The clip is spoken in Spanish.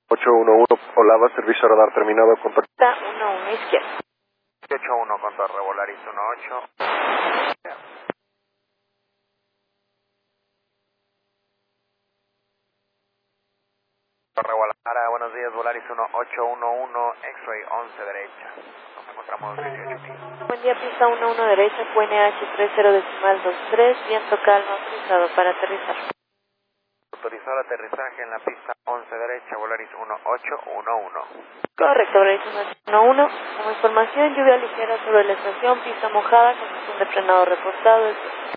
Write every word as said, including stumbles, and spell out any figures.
ocho uno uno, Olava, servicio radar terminado, contacto. uno uno izquierda. ocho uno con Torre Volaris uno ocho. Torre Guadalajara, buenos días, Volaris uno ocho uno uno, X-Ray once derecha. Nos encontramos dieciocho pies. Buen día, pista uno uno derecha, Q N H tres cero decimal dos tres, viento calma, autorizado para aterrizar. Autorizado el aterrizaje en la pista once derecha, Volaris uno ocho uno uno. Correcto, Volaris uno ocho uno uno. Como información, lluvia ligera sobre la estación, pista mojada, condición de frenado reportado.